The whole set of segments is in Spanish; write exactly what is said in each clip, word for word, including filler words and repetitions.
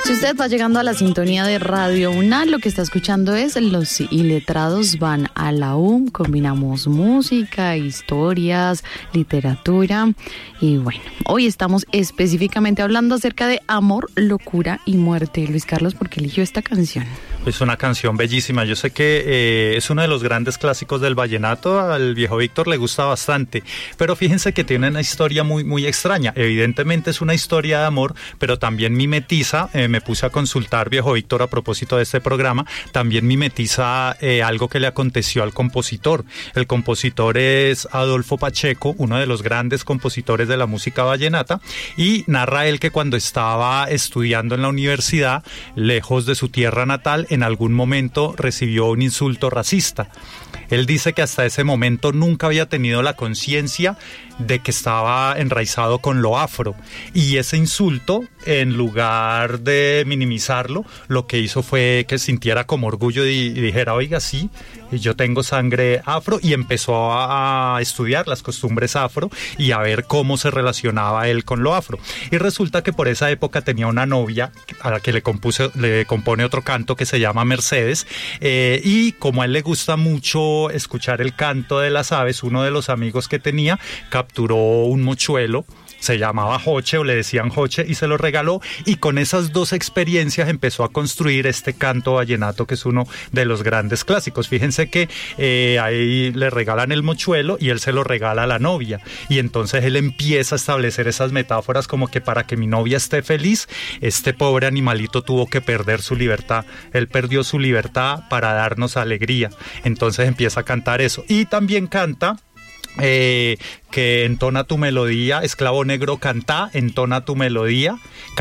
Si usted va llegando a la sintonía de Radio UNAM, lo que está escuchando es Los Iletrados van a la U M. Combinamos música, historias, literatura. Y bueno, hoy estamos específicamente hablando acerca de amor, locura y muerte. Luis Carlos, ¿por qué eligió esta canción? Es una canción bellísima. Yo sé que eh, es uno de los grandes clásicos del vallenato. Al viejo Víctor le gusta bastante. Pero fíjense que tiene una historia muy, muy extraña. Evidentemente es una historia de amor, pero también mimetiza. Eh, me puse a consultar, viejo Víctor, a propósito de este programa. También mimetiza eh, algo que le aconteció al compositor. El compositor es Adolfo Pacheco, uno de los grandes compositores de la música vallenata. Y narra él que cuando estaba estudiando en la universidad, lejos de su tierra natal, en algún momento recibió un insulto racista. Él dice que hasta ese momento nunca había tenido la conciencia de que estaba enraizado con lo afro, y ese insulto, en lugar de minimizarlo, lo que hizo fue que sintiera como orgullo y, y dijera, oiga, sí, yo tengo sangre afro, y empezó a, a estudiar las costumbres afro y a ver cómo se relacionaba él con lo afro. Y resulta que por esa época tenía una novia a la que le, compuse, le compone otro canto que se llama Mercedes, eh, y como a él le gusta mucho escuchar el canto de las aves, uno de los amigos que tenía capturó un mochuelo, se llamaba Joche o le decían Joche, y se lo regaló, y con esas dos experiencias empezó a construir este canto vallenato que es uno de los grandes clásicos. Fíjense que eh, ahí le regalan el mochuelo y él se lo regala a la novia, y entonces él empieza a establecer esas metáforas como que para que mi novia esté feliz, este pobre animalito tuvo que perder su libertad, él perdió su libertad para darnos alegría. Entonces empieza a cantar eso, y también canta Eh, que entona tu melodía, esclavo negro, canta, entona tu melodía,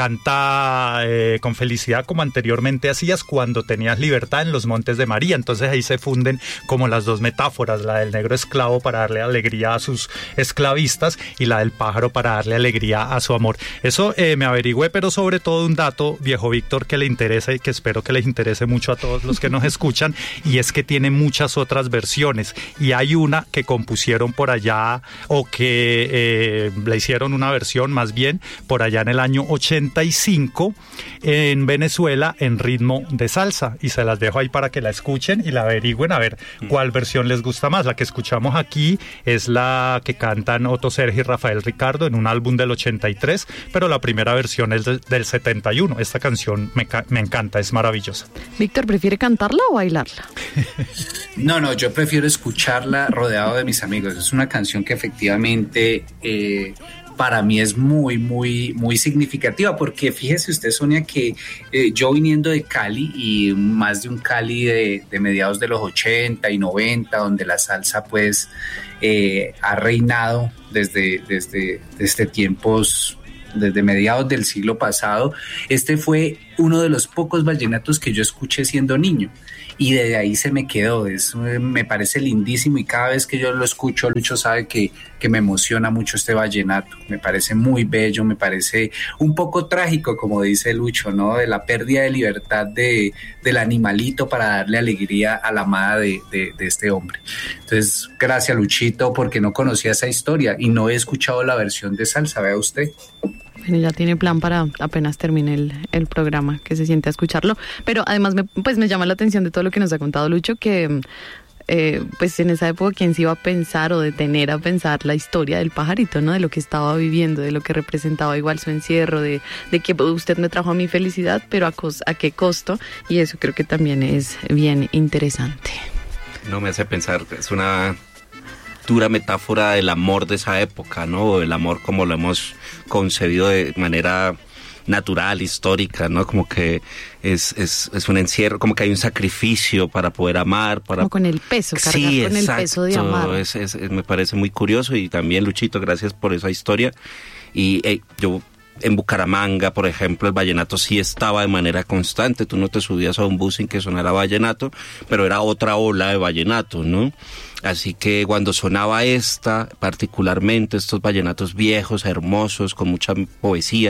canta eh, con felicidad como anteriormente hacías cuando tenías libertad en los montes de María. Entonces ahí se funden como las dos metáforas, la del negro esclavo para darle alegría a sus esclavistas y la del pájaro para darle alegría a su amor. Eso eh, me averigüé, pero sobre todo un dato, viejo Víctor, que le interesa y que espero que les interese mucho a todos los que nos escuchan, y es que tiene muchas otras versiones, y hay una que compusieron por allá, o que eh, le hicieron una versión más bien por allá en el año ochenta y cinco en Venezuela en ritmo de salsa, y se las dejo ahí para que la escuchen y la averigüen a ver cuál versión les gusta más. La que escuchamos aquí es la que cantan Otto Sergio y Rafael Ricardo en un álbum del ochenta y tres, pero la primera versión es del, del setenta y uno. Esta canción me, me encanta, es maravillosa. Víctor, ¿prefiere cantarla o bailarla? No, no, yo prefiero escucharla rodeado de mis amigos. Es una canción que efectivamente eh, para mí es muy, muy, muy significativa, porque fíjese usted, Sonia, que eh, yo viniendo de Cali, y más de un Cali de, de mediados de los ochenta y noventa, donde la salsa pues eh, ha reinado desde, desde, desde tiempos, desde mediados del siglo pasado, este fue uno de los pocos vallenatos que yo escuché siendo niño. Y desde ahí se me quedó, es, me parece lindísimo, y cada vez que yo lo escucho, Lucho sabe que, que me emociona mucho este vallenato, me parece muy bello, me parece un poco trágico, como dice Lucho, ¿no? De la pérdida de libertad de, del animalito para darle alegría a la amada de, de, de este hombre. Entonces, gracias, Luchito, porque no conocía esa historia y no he escuchado la versión de salsa, vea usted. Bueno, ya tiene plan para apenas termine el, el programa, que se siente a escucharlo. Pero además me, pues me llama la atención de todo lo que nos ha contado Lucho, que eh, pues en esa época quién se iba a pensar o detener a pensar la historia del pajarito, ¿no? De lo que estaba viviendo, de lo que representaba igual su encierro, de, de que usted me trajo a mi felicidad, pero a, cos, a qué costo. Y eso creo que también es bien interesante. No, me hace pensar, es una dura metáfora del amor de esa época, ¿no? El amor como lo hemos concebido de manera natural, histórica, ¿no? Como que es, es, es un encierro, como que hay un sacrificio para poder amar, para... Como con el peso, cargar sí, con exacto, el peso de amar. Es, es, es, me parece muy curioso, y también, Luchito, gracias por esa historia. Y hey, yo... En Bucaramanga, por ejemplo, el vallenato sí estaba de manera constante. Tú no te subías a un bus sin que sonara vallenato, pero era otra ola de vallenato, ¿no? Así que cuando sonaba esta, particularmente estos vallenatos viejos, hermosos, con mucha poesía,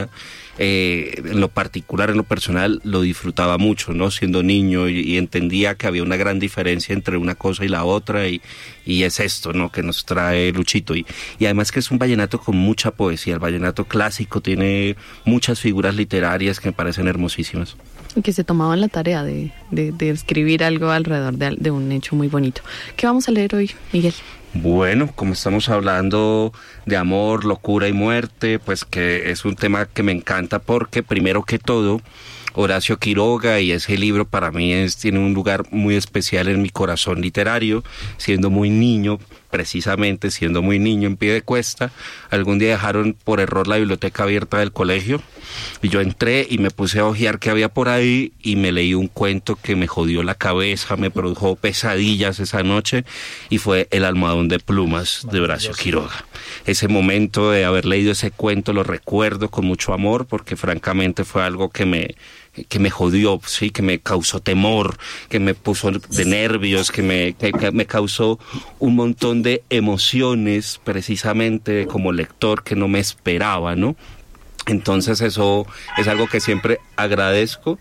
eh, en lo particular, en lo personal, lo disfrutaba mucho, ¿no? Siendo niño y, y entendía que había una gran diferencia entre una cosa y la otra y, y es esto, ¿no? Que nos trae Luchito y, y además que es un vallenato con mucha poesía. El vallenato clásico tiene muchas figuras literarias que me parecen hermosísimas. Que se tomaban la tarea de, de, de escribir algo alrededor de, de un hecho muy bonito. ¿Qué vamos a leer hoy, Miguel? Bueno, como estamos hablando de amor, locura y muerte, pues que es un tema que me encanta porque primero que todo, Horacio Quiroga y ese libro para mí es, tiene un lugar muy especial en mi corazón literario, siendo muy niño, precisamente siendo muy niño en Piedecuesta, algún día dejaron por error la biblioteca abierta del colegio y yo entré y me puse a hojear qué había por ahí y me leí un cuento que me jodió la cabeza, me produjo pesadillas esa noche y fue El almohadón de plumas de Horacio Quiroga. Ese momento de haber leído ese cuento lo recuerdo con mucho amor porque francamente fue algo que me que me jodió, sí, que me causó temor, que me puso de nervios, que me, que, que me causó un montón de emociones precisamente como lector que no me esperaba, ¿no? Entonces eso es algo que siempre agradezco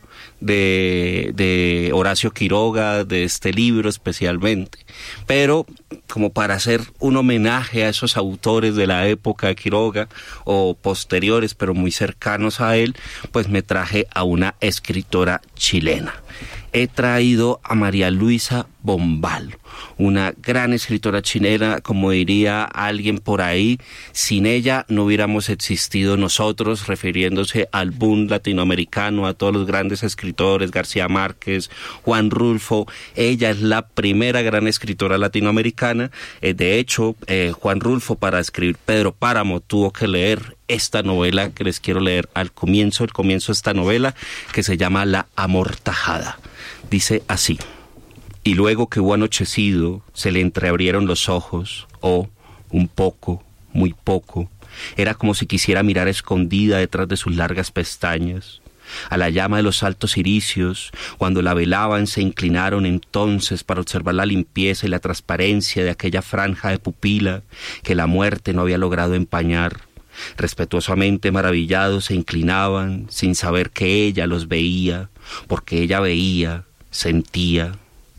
de, de Horacio Quiroga, de este libro especialmente. Pero como para hacer un homenaje a esos autores de la época de Quiroga o posteriores, pero muy cercanos a él, pues me traje a una escritora chilena. He traído a María Luisa Bombal, una gran escritora chilena, como diría alguien por ahí, sin ella no hubiéramos existido nosotros, refiriéndose al boom latinoamericano, a todos los grandes escritores, García Márquez, Juan Rulfo. Ella es la primera gran escritora latinoamericana. Eh, de hecho, eh, Juan Rulfo, para escribir Pedro Páramo, tuvo que leer esta novela que les quiero leer al comienzo, el comienzo de esta novela, que se llama La Amortajada. Dice así: y luego que hubo anochecido, se le entreabrieron los ojos, oh, un poco, muy poco. Era como si quisiera mirar escondida detrás de sus largas pestañas. A la llama de los altos ciricios, cuando la velaban, se inclinaron entonces para observar la limpieza y la transparencia de aquella franja de pupila que la muerte no había logrado empañar. Respetuosamente maravillados se inclinaban, sin saber que ella los veía, porque ella veía, sentía.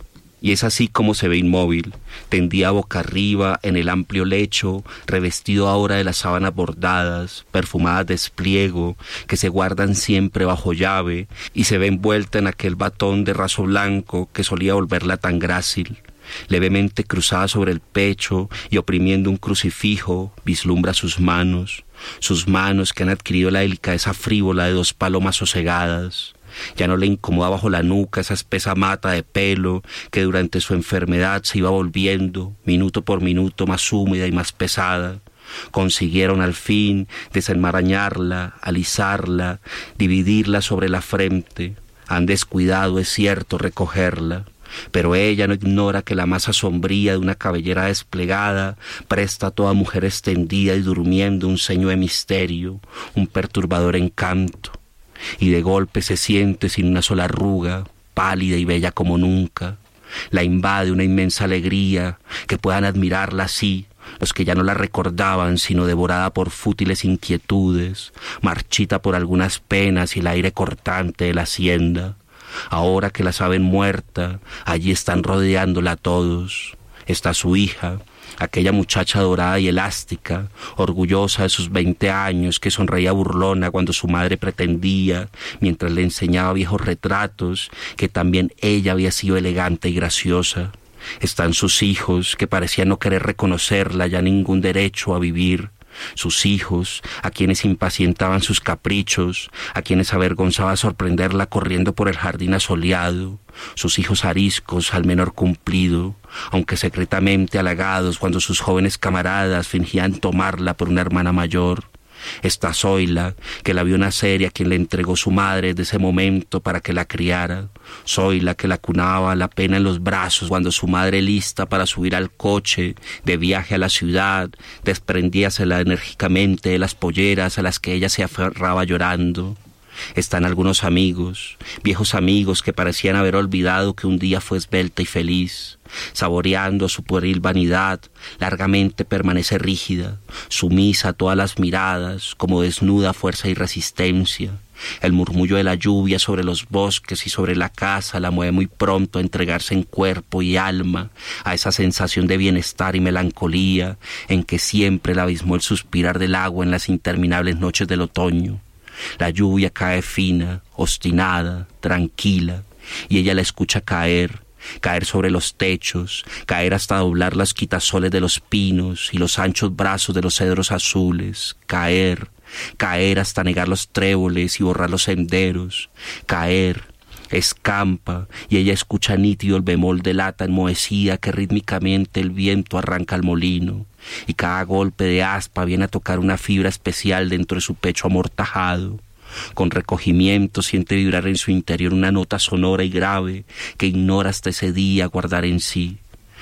Y es así como se ve inmóvil, tendida boca arriba en el amplio lecho, revestido ahora de las sábanas bordadas, perfumadas de espliego, que se guardan siempre bajo llave, y se ve envuelta en aquel batón de raso blanco que solía volverla tan grácil. Levemente cruzada sobre el pecho y oprimiendo un crucifijo, vislumbra sus manos, sus manos que han adquirido la delicadeza frívola de dos palomas sosegadas. Ya no le incomoda bajo la nuca esa espesa mata de pelo que durante su enfermedad se iba volviendo, minuto por minuto, más húmeda y más pesada. Consiguieron al fin desenmarañarla, alisarla, dividirla sobre la frente. Han descuidado, es cierto, recogerla. Pero ella no ignora que la masa sombría de una cabellera desplegada presta a toda mujer extendida y durmiendo un ceño de misterio, un perturbador encanto. Y de golpe se siente sin una sola arruga, pálida y bella como nunca. La invade una inmensa alegría, que puedan admirarla así los que ya no la recordaban, sino devorada por fútiles inquietudes, marchita por algunas penas y el aire cortante de la hacienda. Ahora que la saben muerta, allí están rodeándola todos. Está su hija, aquella muchacha dorada y elástica, orgullosa de sus veinte años, que sonreía burlona cuando su madre pretendía, mientras le enseñaba viejos retratos, que también ella había sido elegante y graciosa. Están sus hijos, que parecían no querer reconocerla ya ningún derecho a vivir. Sus hijos, a quienes impacientaban sus caprichos, a quienes avergonzaba sorprenderla corriendo por el jardín asoleado, sus hijos ariscos al menor cumplido, aunque secretamente halagados cuando sus jóvenes camaradas fingían tomarla por una hermana mayor. Está Zoila, que la vio nacer y a quien le entregó su madre desde ese momento para que la criara. Zoila, que la cunaba la pena en los brazos cuando su madre, lista para subir al coche de viaje a la ciudad, desprendíasela enérgicamente de las polleras a las que ella se aferraba llorando. Están algunos amigos, viejos amigos que parecían haber olvidado que un día fue esbelta y feliz. Saboreando su pueril vanidad, largamente permanece rígida, sumisa a todas las miradas, como desnuda fuerza y resistencia. El murmullo de la lluvia sobre los bosques y sobre la casa la mueve muy pronto a entregarse en cuerpo y alma a esa sensación de bienestar y melancolía en que siempre la abismó el suspirar del agua en las interminables noches del otoño. La lluvia cae fina, obstinada, tranquila, y ella la escucha caer, caer sobre los techos, caer hasta doblar las quitasoles de los pinos y los anchos brazos de los cedros azules, caer, caer hasta negar los tréboles y borrar los senderos, caer, escampa, y ella escucha nítido el bemol de lata enmohecida que rítmicamente el viento arranca al molino, y cada golpe de aspa viene a tocar una fibra especial dentro de su pecho amortajado. Con recogimiento siente vibrar en su interior una nota sonora y grave que ignora hasta ese día guardar en sí.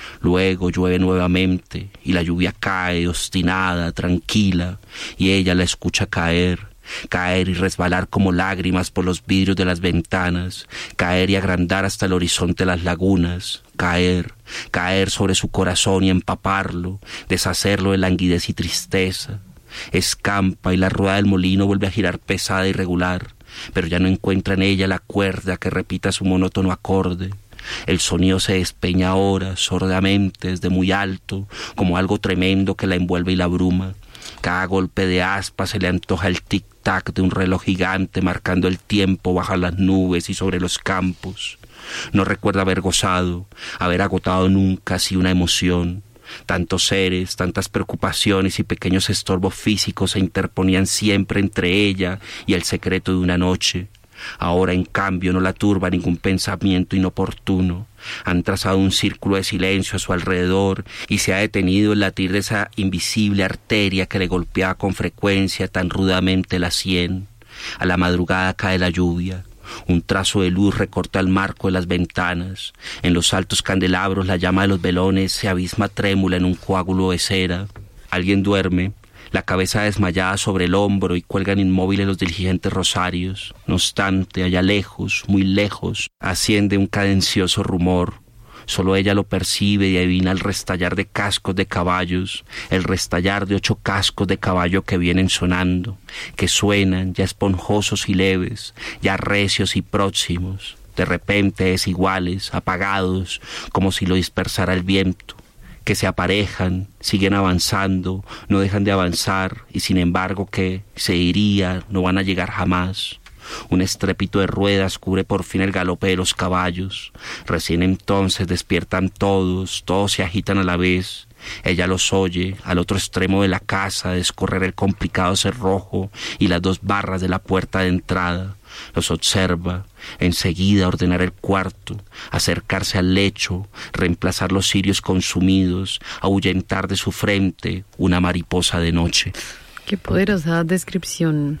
Luego llueve nuevamente y la lluvia cae obstinada, tranquila, y ella la escucha caer, caer y resbalar como lágrimas por los vidrios de las ventanas, caer y agrandar hasta el horizonte las lagunas, caer, caer sobre su corazón y empaparlo, deshacerlo de languidez y tristeza. Escampa y la rueda del molino vuelve a girar pesada y regular, pero ya no encuentra en ella la cuerda que repita su monótono acorde. El sonido se despeña ahora, sordamente, desde muy alto, como algo tremendo que la envuelve y la abruma. Cada golpe de aspa se le antoja el tic-tac de un reloj gigante marcando el tiempo bajo las nubes y sobre los campos. No recuerda haber gozado, haber agotado nunca así una emoción. Tantos seres, tantas preocupaciones y pequeños estorbos físicos se interponían siempre entre ella y el secreto de una noche. Ahora, en cambio, no la turba ningún pensamiento inoportuno. Han trazado un círculo de silencio a su alrededor y se ha detenido el latir de esa invisible arteria que le golpeaba con frecuencia tan rudamente la sien. A la madrugada cae la lluvia. Un trazo de luz recorta el marco de las ventanas. En los altos candelabros la llama de los velones se abisma trémula en un coágulo de cera. Alguien duerme, la cabeza desmayada sobre el hombro, y cuelgan inmóviles los diligentes rosarios. No obstante, allá lejos, muy lejos, asciende un cadencioso rumor. Solo ella lo percibe y adivina el restallar de cascos de caballos, el restallar de ocho cascos de caballo que vienen sonando, que suenan ya esponjosos y leves, ya recios y próximos, de repente desiguales, apagados, como si lo dispersara el viento, que se aparejan, siguen avanzando, no dejan de avanzar, y sin embargo que se iría, no van a llegar jamás. Un estrépito de ruedas cubre por fin el galope de los caballos. Recién entonces despiertan todos, todos se agitan a la vez. Ella los oye al otro extremo de la casa descorrer el complicado cerrojo y las dos barras de la puerta de entrada. Los observa, enseguida ordenar el cuarto, acercarse al lecho, reemplazar los cirios consumidos, ahuyentar de su frente una mariposa de noche. Qué poderosa descripción.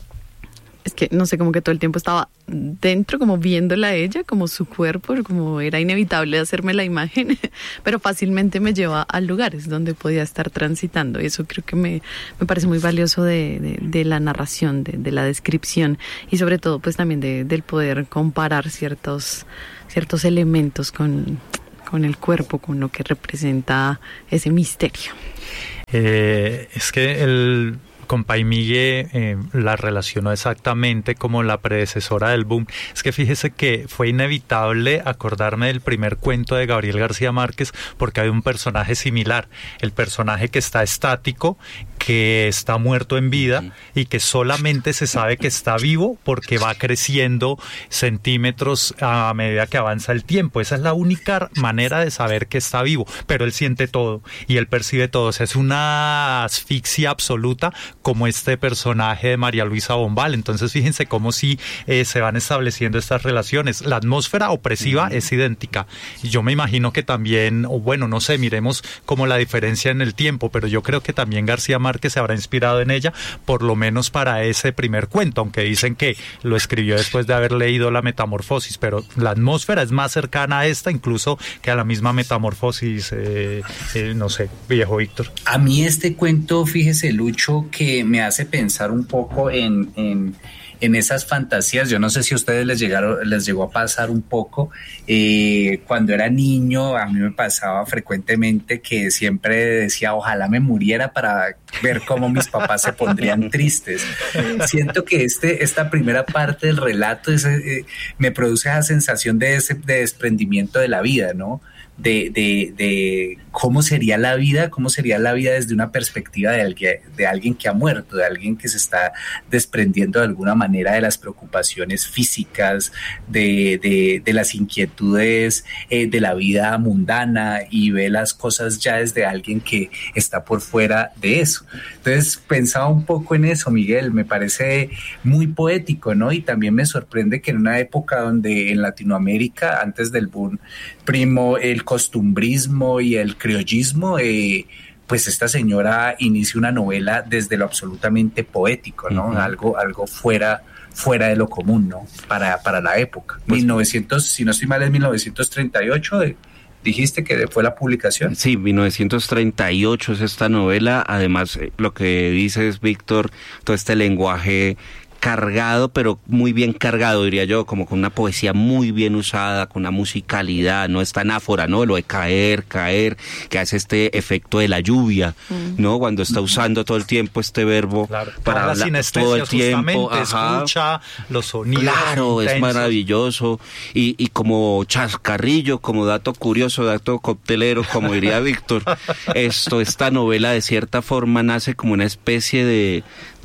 Es que, no sé, como que todo el tiempo estaba dentro, como viéndola a ella, como su cuerpo, como era inevitable hacerme la imagen, pero fácilmente me lleva a lugares donde podía estar transitando. Y eso creo que me, me parece muy valioso de, de, de la narración, de, de la descripción, y sobre todo pues también de, del poder comparar ciertos, ciertos elementos con, con el cuerpo, con lo que representa ese misterio. Eh, es que el... Compay Migue eh, la relacionó exactamente como la predecesora del boom. Es que fíjese que fue inevitable acordarme del primer cuento de Gabriel García Márquez porque hay un personaje similar, el personaje que está estático, que está muerto en vida y que solamente se sabe que está vivo porque va creciendo centímetros a medida que avanza el tiempo. Esa es la única manera de saber que está vivo, pero él siente todo y él percibe todo. O sea, es una asfixia absoluta, como este personaje de María Luisa Bombal. Entonces fíjense cómo sí eh, se van estableciendo estas relaciones. La atmósfera opresiva uh-huh. es idéntica. Y yo me imagino que también, o bueno, no sé, miremos como la diferencia en el tiempo, pero yo creo que también García Márquez se habrá inspirado en ella, por lo menos para ese primer cuento, aunque dicen que lo escribió después de haber leído La Metamorfosis, pero la atmósfera es más cercana a esta incluso que a la misma Metamorfosis, eh, eh, no sé, viejo Víctor. A mí este cuento, fíjese, Lucho, que me hace pensar un poco en, en, en esas fantasías. Yo no sé si a ustedes les llegaron, les llegó a pasar un poco. Eh, cuando era niño, a mí me pasaba frecuentemente que siempre decía, ojalá me muriera para ver cómo mis papás se pondrían tristes. Siento que este, esta primera parte del relato es, eh, me produce esa sensación de, ese, de desprendimiento de la vida, ¿no? De, de, de cómo sería la vida, cómo sería la vida desde una perspectiva de alguien, de alguien que ha muerto, de alguien que se está desprendiendo de alguna manera de las preocupaciones físicas, de, de, de las inquietudes eh, de la vida mundana, y ve las cosas ya desde alguien que está por fuera de eso. Entonces pensaba un poco en eso, Miguel, me parece muy poético, ¿no? Y también me sorprende que en una época donde en Latinoamérica, antes del boom, primo el costumbrismo y el criollismo, eh, pues esta señora inicia una novela desde lo absolutamente poético, ¿no? Uh-huh. Algo, algo fuera, fuera de lo común, ¿no? Para, para la época. Pues, mil novecientos, si no estoy mal, es mil novecientos treinta y ocho, eh, dijiste que fue la publicación. Sí, mil novecientos treinta y ocho es esta novela. Además, lo que dices, Víctor, todo este lenguaje cargado, pero muy bien cargado, diría yo, como con una poesía muy bien usada, con una musicalidad, no esta anáfora, ¿no? Lo de caer, caer, que hace este efecto de la lluvia, mm. ¿no? Cuando está usando todo el tiempo este verbo, claro, para la sinestesia, todo el tiempo, ajá, escucha los sonidos. Claro, intensos. Es maravilloso, y, y como chascarrillo, como dato curioso, dato coctelero, como diría Víctor, esto, esta novela de cierta forma nace como una especie de,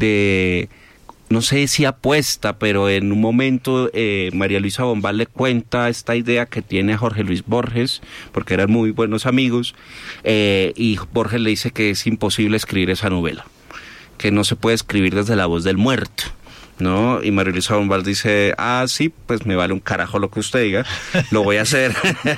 de no sé si apuesta, pero en un momento eh, María Luisa Bombal le cuenta esta idea que tiene a Jorge Luis Borges, porque eran muy buenos amigos, eh, y Borges le dice que es imposible escribir esa novela, que no se puede escribir desde la voz del muerto, ¿no? Y María Luisa Bombal dice, ah, sí, pues me vale un carajo lo que usted diga, lo voy a hacer,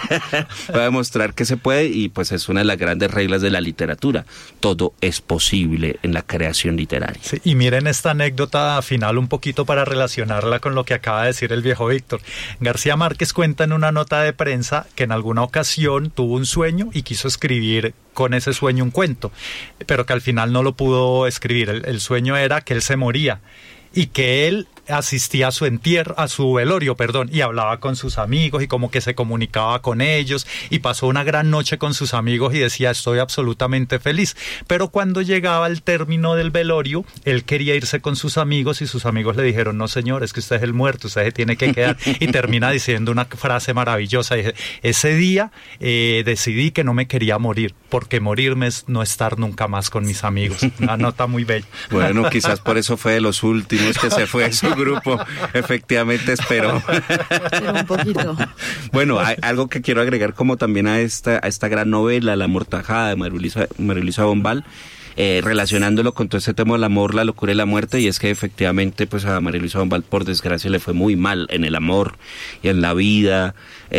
voy a demostrar que se puede, y pues es una de las grandes reglas de la literatura, todo es posible en la creación literaria. Sí, y miren esta anécdota final un poquito para relacionarla con lo que acaba de decir el viejo Víctor. García Márquez cuenta en una nota de prensa que en alguna ocasión tuvo un sueño y quiso escribir con ese sueño un cuento, pero que al final no lo pudo escribir. El, el sueño era que él se moría y que él asistía a su entierro, a su velorio, perdón, y hablaba con sus amigos y como que se comunicaba con ellos y pasó una gran noche con sus amigos y decía, estoy absolutamente feliz. Pero cuando llegaba el término del velorio, él quería irse con sus amigos y sus amigos le dijeron, no señor, es que usted es el muerto, usted se tiene que quedar. Y termina diciendo una frase maravillosa, dice, ese día eh, decidí que no me quería morir, porque morirme es no estar nunca más con mis amigos. Una nota muy bella. Bueno, quizás por eso fue de los últimos que se fue su grupo, efectivamente esperó. Pero un poquito. Bueno, hay algo que quiero agregar como también a esta, a esta gran novela, La Amortajada de María Luisa, María Luisa Bombal, eh, relacionándolo con todo este tema del amor, la locura y la muerte, y es que efectivamente pues a María Luisa Bombal por desgracia le fue muy mal en el amor y en la vida.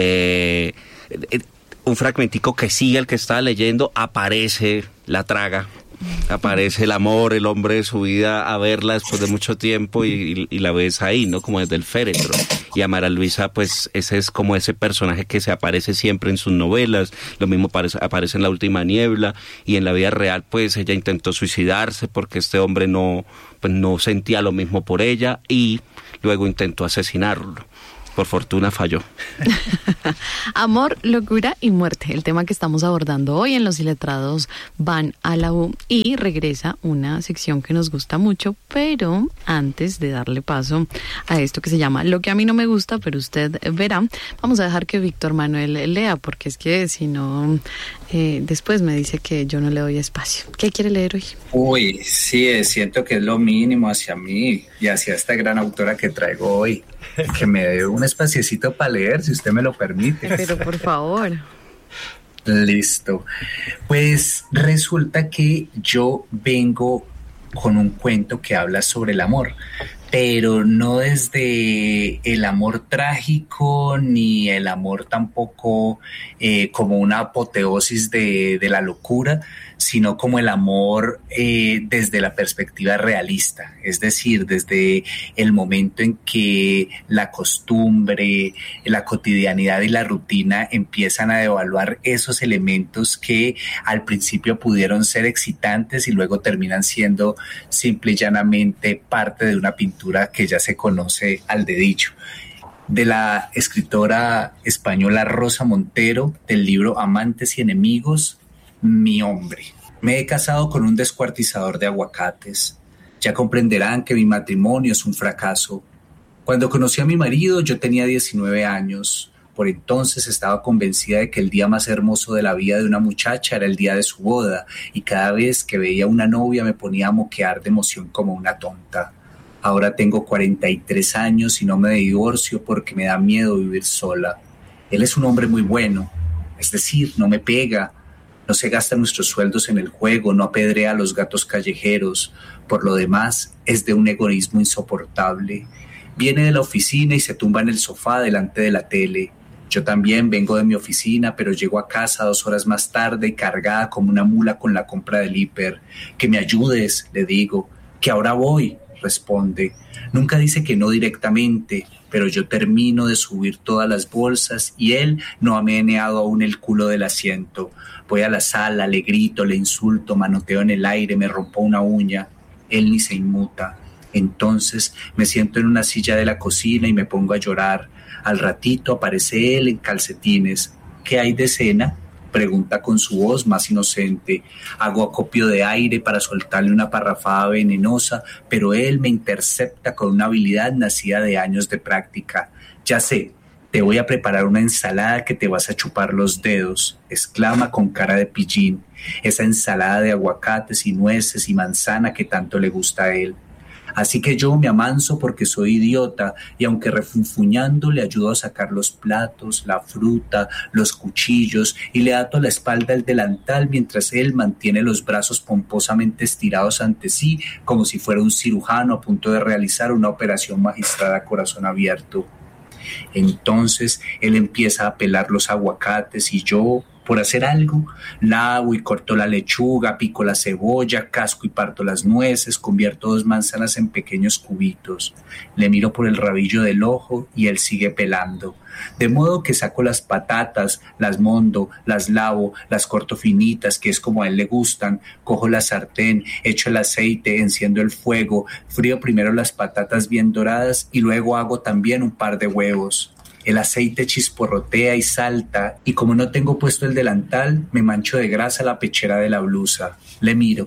Eh, eh, un fragmentico que sigue el que estaba leyendo, aparece la traga, aparece el amor, el hombre de su vida, a verla después de mucho tiempo y, y, y la ves ahí, ¿no? Como desde el féretro. Y a María Luisa, pues ese es como ese personaje que se aparece siempre en sus novelas, lo mismo aparece, aparece en La Última Niebla, y en la vida real pues ella intentó suicidarse porque este hombre no, pues, no sentía lo mismo por ella, y luego intentó asesinarlo. Por fortuna falló. Amor, locura y muerte, el tema que estamos abordando hoy en Los Iletrados Van a la U, y regresa una sección que nos gusta mucho, pero antes de darle paso a esto que se llama Lo que a mí no me gusta, pero usted verá, vamos a dejar que Víctor Manuel lea, porque es que si no, eh, después me dice que yo no le doy espacio. ¿Qué quiere leer hoy? Uy, sí, siento que es lo mínimo hacia mí y hacia esta gran autora que traigo hoy. Que me dé un espaciecito para leer, si usted me lo permite. Pero por favor. Listo. Pues resulta que yo vengo con un cuento que habla sobre el amor, pero no desde el amor trágico ni el amor tampoco eh, como una apoteosis de, de la locura, sino como el amor eh, desde la perspectiva realista, es decir, desde el momento en que la costumbre, la cotidianidad y la rutina empiezan a devaluar esos elementos que al principio pudieron ser excitantes y luego terminan siendo simple y llanamente parte de una pintura literatura que ya se conoce al dedillo. De la escritora española Rosa Montero, del libro Amantes y Enemigos, Mi hombre. Me he casado con un descuartizador de aguacates. Ya comprenderán que mi matrimonio es un fracaso. Cuando conocí a mi marido yo tenía diecinueve años. Por entonces estaba convencida de que el día más hermoso de la vida de una muchacha era el día de su boda, y cada vez que veía una novia me ponía a moquear de emoción como una tonta. Ahora tengo cuarenta y tres años y no me divorcio porque me da miedo vivir sola. Él es un hombre muy bueno, es decir, no me pega, no se gasta nuestros sueldos en el juego, no apedrea a los gatos callejeros. Por lo demás, es de un egoísmo insoportable. Viene de la oficina y se tumba en el sofá delante de la tele. Yo también vengo de mi oficina, pero llego a casa dos horas más tarde y cargada como una mula con la compra del hiper. Que me ayudes, le digo. Que ahora voy, responde. Nunca dice que no directamente, pero yo termino de subir todas las bolsas y él no ha meneado aún el culo del asiento. Voy a la sala, le grito, le insulto, manoteo en el aire, me rompo una uña. Él ni se inmuta. Entonces me siento en una silla de la cocina y me pongo a llorar. Al ratito aparece él en calcetines. ¿Qué hay de cena?, pregunta con su voz más inocente. Hago acopio de aire para soltarle una parrafada venenosa, pero él me intercepta con una habilidad nacida de años de práctica. Ya sé, te voy a preparar una ensalada que te vas a chupar los dedos, exclama con cara de pillín. Esa ensalada de aguacates y nueces y manzana que tanto le gusta a él. Así que yo me amanso porque soy idiota y aunque refunfuñando le ayudo a sacar los platos, la fruta, los cuchillos y le ato a la espalda el delantal mientras él mantiene los brazos pomposamente estirados ante sí como si fuera un cirujano a punto de realizar una operación magistral a corazón abierto. Entonces él empieza a pelar los aguacates y yo, por hacer algo, lavo y corto la lechuga, pico la cebolla, casco y parto las nueces, convierto dos manzanas en pequeños cubitos. Le miro por el rabillo del ojo y él sigue pelando. De modo que saco las patatas, las mondo, las lavo, las corto finitas, que es como a él le gustan, cojo la sartén, echo el aceite, enciendo el fuego, frío primero las patatas bien doradas y luego hago también un par de huevos. El aceite chisporrotea y salta, y como no tengo puesto el delantal, me mancho de grasa la pechera de la blusa. Le miro.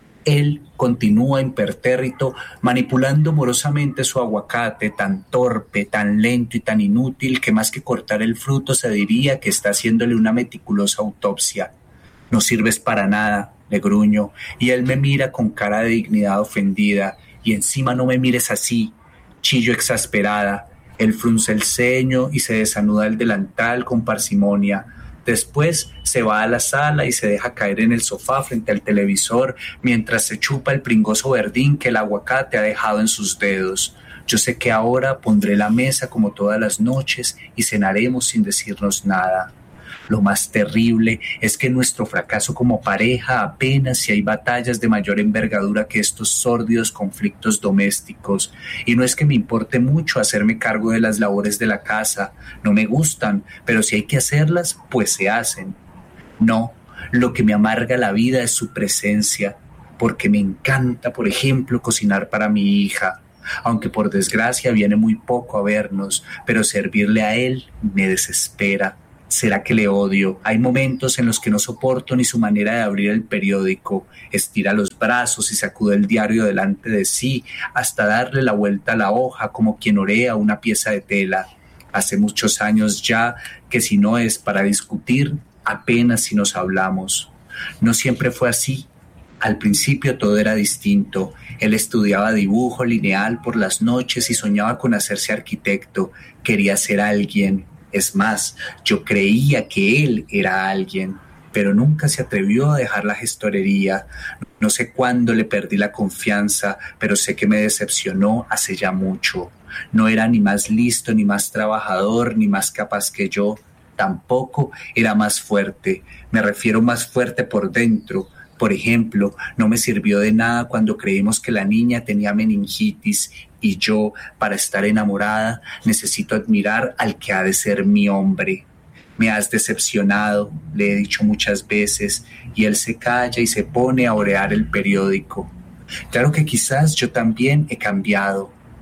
Él continúa impertérrito, manipulando morosamente su aguacate, tan torpe, tan lento y tan inútil que más que cortar el fruto se diría que está haciéndole una meticulosa autopsia. No sirves para nada, le gruño, y él me mira con cara de dignidad ofendida. Y encima no me mires así, chillo exasperada. Él frunce el ceño y se desanuda el delantal con parsimonia. Después se va a la sala y se deja caer en el sofá frente al televisor mientras se chupa el pringoso verdín que el aguacate ha dejado en sus dedos. Yo sé que ahora pondré la mesa como todas las noches y cenaremos sin decirnos nada. Lo más terrible es que nuestro fracaso como pareja apenas si hay batallas de mayor envergadura que estos sórdidos conflictos domésticos. Y no es que me importe mucho hacerme cargo de las labores de la casa, no me gustan, pero si hay que hacerlas, pues se hacen. No, lo que me amarga la vida es su presencia, porque me encanta, por ejemplo, cocinar para mi hija. Aunque por desgracia viene muy poco a vernos, pero servirle a él me desespera. ¿Será que le odio? Hay momentos en los que no soporto ni su manera de abrir el periódico. Estira los brazos y sacude el diario delante de sí hasta darle la vuelta a la hoja como quien orea una pieza de tela. Hace muchos años ya que si no es para discutir, apenas si nos hablamos. No siempre fue así. Al principio todo era distinto. Él estudiaba dibujo lineal por las noches y soñaba con hacerse arquitecto. Quería ser alguien. Es más, yo creía que él era alguien, pero nunca se atrevió a dejar la gestorería. No sé cuándo le perdí la confianza, pero sé que me decepcionó hace ya mucho. No era ni más listo, ni más trabajador, ni más capaz que yo. Tampoco era más fuerte. Me refiero más fuerte por dentro. Por ejemplo, no me sirvió de nada cuando creímos que la niña tenía meningitis y yo, para estar enamorada, necesito admirar al que ha de ser mi hombre. Me has decepcionado, le he dicho muchas veces, y él se calla y se pone a orear el periódico. Claro que quizás yo también he cambiado.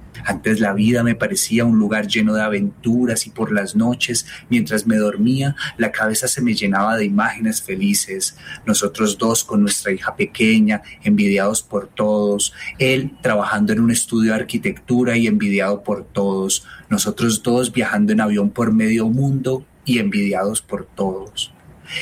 Antes la vida me parecía un lugar lleno de aventuras y por las noches, mientras me dormía, la cabeza se me llenaba de imágenes felices. Nosotros dos con nuestra hija pequeña, envidiados por todos. Él trabajando en un estudio de arquitectura y envidiado por todos. Nosotros dos viajando en avión por medio mundo y envidiados por todos.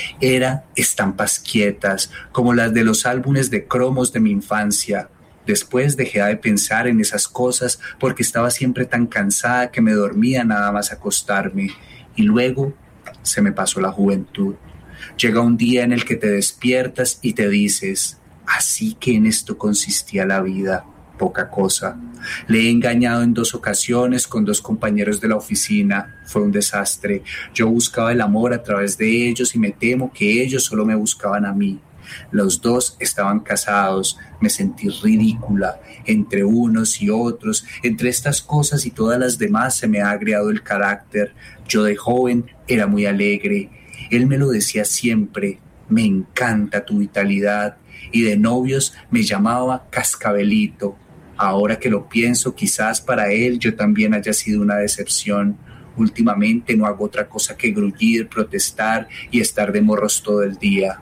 Era estampas quietas, como las de los álbumes de cromos de mi infancia. Después dejé de pensar en esas cosas porque estaba siempre tan cansada que me dormía nada más acostarme. Y luego se me pasó la juventud. Llega un día en el que te despiertas y te dices, así que en esto consistía la vida, poca cosa. Le he engañado en dos ocasiones con dos compañeros de la oficina. Fue un desastre. Yo buscaba el amor a través de ellos y me temo que ellos solo me buscaban a mí. Los dos estaban casados, me sentí ridícula, entre unos y otros, entre estas cosas y todas las demás se me ha agriado el carácter. Yo de joven era muy alegre, él me lo decía siempre, me encanta tu vitalidad, y de novios me llamaba Cascabelito. Ahora que lo pienso, quizás para él yo también haya sido una decepción. Últimamente no hago otra cosa que gruñir, protestar y estar de morros todo el día.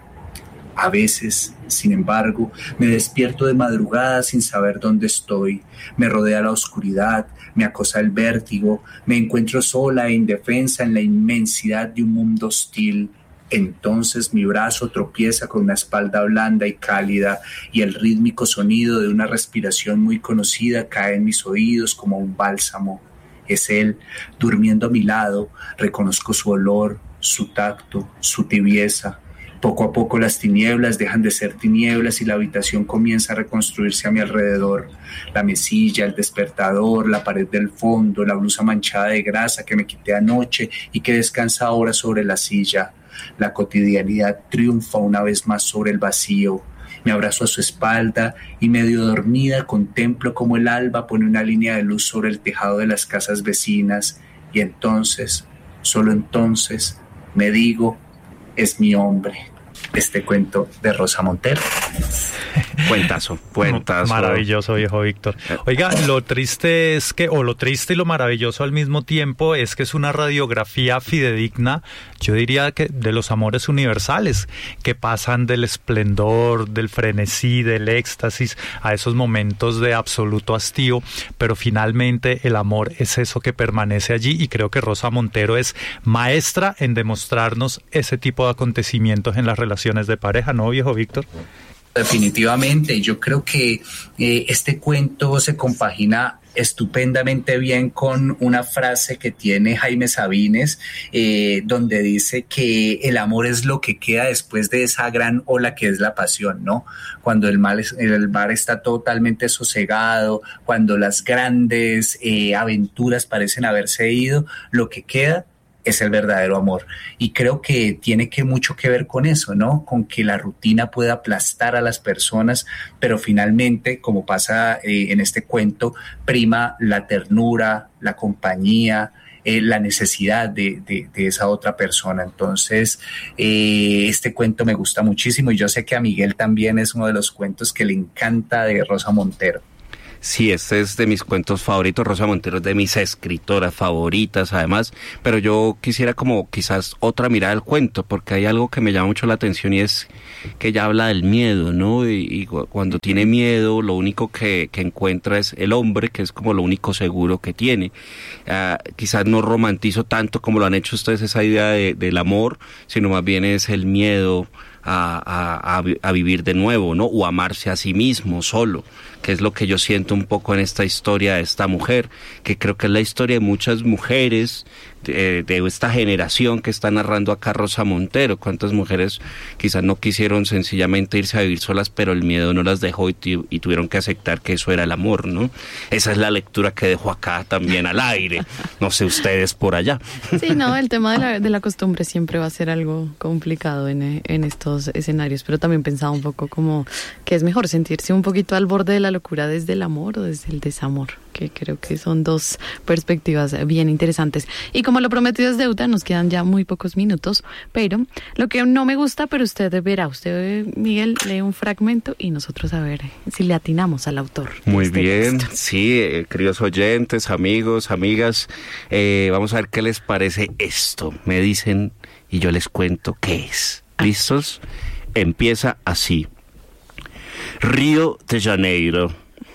A veces, sin embargo, me despierto de madrugada sin saber dónde estoy. Me rodea la oscuridad, me acosa el vértigo, me encuentro sola e indefensa en la inmensidad de un mundo hostil. Entonces mi brazo tropieza con una espalda blanda y cálida y el rítmico sonido de una respiración muy conocida cae en mis oídos como un bálsamo. Es él, durmiendo a mi lado, reconozco su olor, su tacto, su tibieza. Poco a poco las tinieblas dejan de ser tinieblas y la habitación comienza a reconstruirse a mi alrededor. La mesilla, el despertador, la pared del fondo, la blusa manchada de grasa que me quité anoche y que descansa ahora sobre la silla. La cotidianidad triunfa una vez más sobre el vacío. Me abrazo a su espalda y medio dormida contemplo cómo el alba pone una línea de luz sobre el tejado de las casas vecinas y entonces, solo entonces, me digo, es mi hombre. Este cuento de Rosa Montero. Cuentazo, cuentazo. Maravilloso, viejo Víctor. Oiga, lo triste es que, o lo triste y lo maravilloso al mismo tiempo, es que es una radiografía fidedigna, yo diría que de los amores universales, que pasan del esplendor, del frenesí, del éxtasis, a esos momentos de absoluto hastío, pero finalmente el amor es eso que permanece allí, y creo que Rosa Montero es maestra en demostrarnos ese tipo de acontecimientos en las relaciones de pareja, ¿no, viejo Víctor? Definitivamente, yo creo que eh, este cuento se compagina estupendamente bien con una frase que tiene Jaime Sabines, eh, donde dice que el amor es lo que queda después de esa gran ola que es la pasión, ¿no? Cuando el mar, el mar está totalmente sosegado, cuando las grandes eh, aventuras parecen haberse ido, lo que queda es el verdadero amor. Y creo que tiene que mucho que ver con eso, ¿no? Con que la rutina pueda aplastar a las personas, pero finalmente, como pasa eh, en este cuento, prima la ternura, la compañía, eh, la necesidad de, de, de esa otra persona. Entonces, eh, este cuento me gusta muchísimo y yo sé que a Miguel también es uno de los cuentos que le encanta de Rosa Montero. Sí, este es de mis cuentos favoritos. Rosa Montero es de mis escritoras favoritas, además, pero yo quisiera como quizás otra mirada al cuento, porque hay algo que me llama mucho la atención y es que ella habla del miedo, ¿no? Y, y cuando tiene miedo, lo único que, que encuentra es el hombre, que es como lo único seguro que tiene. Uh, quizás no romantizo tanto como lo han hecho ustedes esa idea de, del amor, sino más bien es el miedo A, a, a vivir de nuevo, ¿no? O amarse a sí mismo, solo, que es lo que yo siento un poco en esta historia de esta mujer, que creo que es la historia de muchas mujeres de, de esta generación que está narrando acá Rosa Montero. Cuántas mujeres quizás no quisieron sencillamente irse a vivir solas, pero el miedo no las dejó y, tu, y tuvieron que aceptar que eso era el amor, ¿no? Esa es la lectura que dejo acá también al aire. No sé ustedes por allá. Sí, no, el tema de la, de la costumbre siempre va a ser algo complicado en, en estos dos escenarios, pero también pensaba un poco como que es mejor sentirse un poquito al borde de la locura desde el amor o desde el desamor, que creo que son dos perspectivas bien interesantes. Y como lo prometido es deuda, nos quedan ya muy pocos minutos, pero lo que no me gusta, pero usted verá, usted, Miguel, lee un fragmento y nosotros a ver si le atinamos al autor. Muy este bien, texto. sí, eh, queridos oyentes, amigos, amigas, eh, vamos a ver qué les parece esto. Me dicen y yo les cuento qué es. ¿Listos? Empieza así. Río de Janeiro.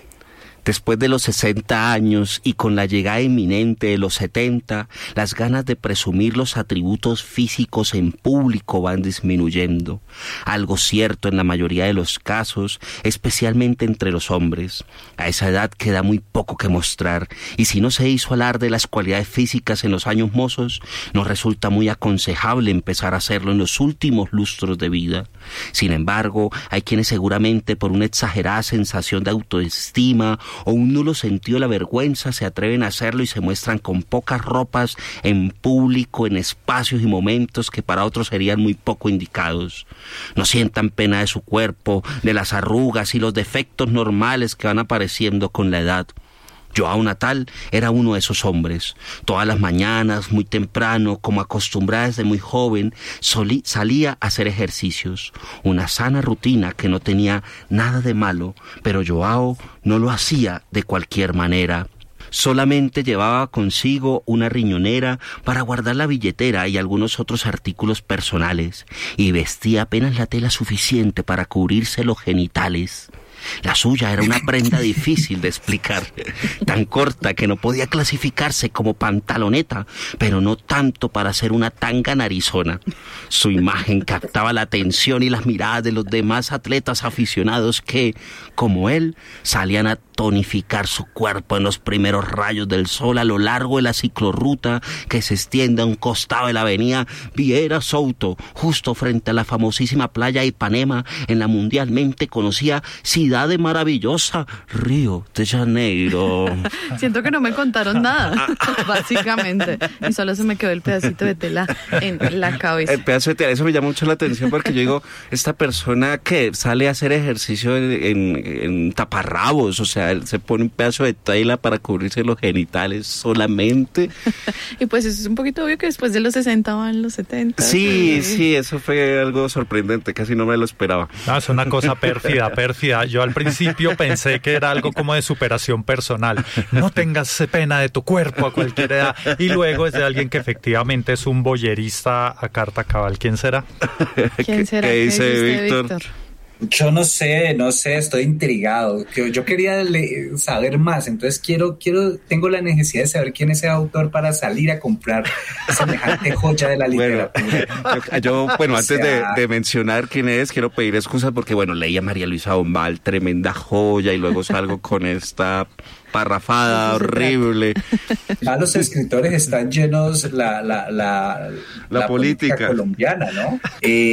Después de los sesenta años y con la llegada inminente de los setenta, las ganas de presumir los atributos físicos en público van disminuyendo. Algo cierto en la mayoría de los casos, especialmente entre los hombres. A esa edad queda muy poco que mostrar, y si no se hizo alarde de las cualidades físicas en los años mozos, nos resulta muy aconsejable empezar a hacerlo en los últimos lustros de vida. Sin embargo, hay quienes seguramente por una exagerada sensación de autoestima o un nulo sentido de la vergüenza se atreven a hacerlo y se muestran con pocas ropas en público, en espacios y momentos que para otros serían muy poco indicados. No sientan pena de su cuerpo, de las arrugas y los defectos normales que van apareciendo con la edad. Joao Natal era uno de esos hombres. Todas las mañanas, muy temprano, como acostumbrada desde muy joven, solí, salía a hacer ejercicios. Una sana rutina que no tenía nada de malo, pero Joao no lo hacía de cualquier manera. Solamente llevaba consigo una riñonera para guardar la billetera y algunos otros artículos personales, y vestía apenas la tela suficiente para cubrirse los genitales. La suya era una prenda difícil de explicar, tan corta que no podía clasificarse como pantaloneta, pero no tanto para ser una tanga narizona. Su imagen captaba la atención y las miradas de los demás atletas aficionados que, como él, salían a tonificar su cuerpo en los primeros rayos del sol a lo largo de la ciclorruta que se extiende a un costado de la avenida Vieira Souto, justo frente a la famosísima playa de Ipanema, en la mundialmente conocida ciudad de maravillosa Río de Janeiro. Siento que no me contaron nada, básicamente, y solo se me quedó el pedacito de tela en la cabeza. El pedazo de tela, eso me llama mucho la atención porque yo digo, esta persona que sale a hacer ejercicio en, en, en taparrabos, o sea, él se pone un pedazo de tela para cubrirse los genitales solamente. Y pues eso es un poquito obvio que después de los sesenta van los setenta. Sí, sí, sí, eso fue algo sorprendente, casi no me lo esperaba. No, es una cosa pérfida, pérfida. Yo al principio pensé que era algo como de superación personal. No tengas pena de tu cuerpo a cualquier edad. Y luego es de alguien que efectivamente es un boyerista a carta cabal. ¿Quién será? ¿Quién será? ¿Qué, qué dice, ¿Qué dice Víctor? Víctor? Yo no sé, no sé, estoy intrigado. Yo, yo quería le, saber más, entonces quiero, quiero, tengo la necesidad de saber quién es ese autor para salir a comprar semejante joya de la literatura. Bueno, yo, yo, bueno, antes o sea, de, de mencionar quién es, quiero pedir excusas porque, bueno, leí a María Luisa Bombal, tremenda joya, y luego salgo con esta parrafada horrible. Ya los escritores están llenos la la la, la, la política. política colombiana, ¿no?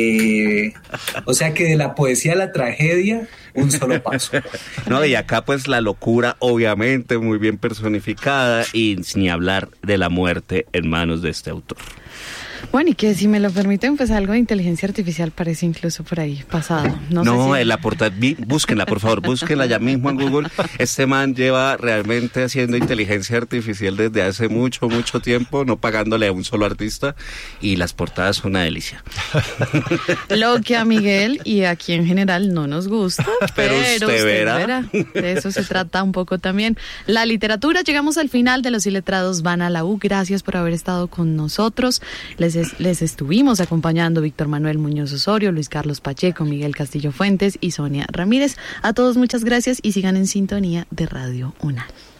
Eh, o sea que de la poesía a la tragedia, un solo paso. No, y acá pues la locura, obviamente, muy bien personificada, y ni hablar de la muerte en manos de este autor. Bueno, y que si me lo permiten, pues algo de inteligencia artificial parece incluso por ahí pasado. No, no sé si... en la portada, búsquenla por favor, búsquenla ya mismo en Google. Este man lleva realmente haciendo inteligencia artificial desde hace mucho, mucho tiempo, no pagándole a un solo artista, y las portadas son una delicia. Lo que a Miguel y aquí en general no nos gusta, pero, pero usted, usted verá. verá. De eso se trata un poco también. La literatura, llegamos al final de Los Iletrados Van a la U. Gracias por haber estado con nosotros. Les Les, les estuvimos acompañando Víctor Manuel Muñoz Osorio, Luis Carlos Pacheco, Miguel Castillo Fuentes y Sonia Ramírez. A todos muchas gracias y sigan en sintonía de Radio UNAL.